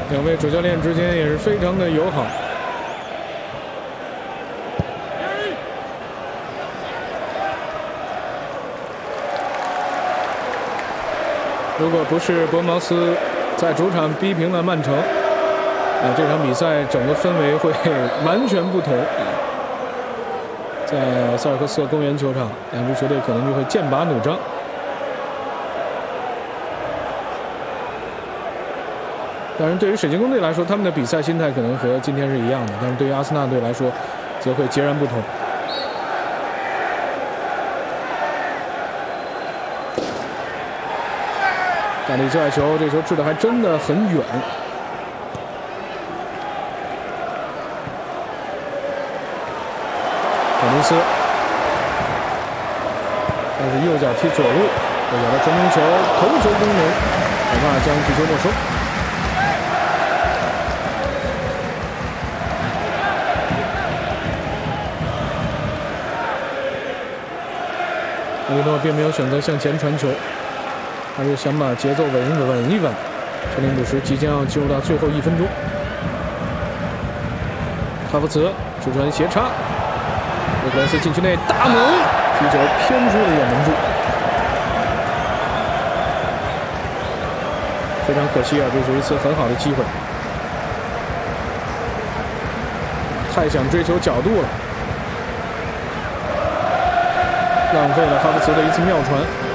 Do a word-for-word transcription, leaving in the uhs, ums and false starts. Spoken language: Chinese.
两位主教练之间也是非常的友好。如果不是博茅斯在主场逼平了曼城，啊，这场比赛整个氛围会完全不同。在萨尔克斯特公园球场，两支球队可能就会剑拔弩张。当然，对于水晶宫队来说，他们的比赛心态可能和今天是一样的，但是对于阿森纳队来说，则会截然不同。大力界外球，这球掷的还真的很远。凯尼斯，但是右脚踢左路，右脚的传中球，头球攻门，海纳将皮球没收。埃里诺并没有选择向前传球，还是想把节奏稳一稳一稳。车林补时即将要进入到最后一分钟。哈弗茨直传斜插，洛克莱斯禁区内大门，皮球偏出了远门柱，非常可惜啊！这是一次很好的机会，太想追求角度了。浪费了哈弗茨的一次妙传。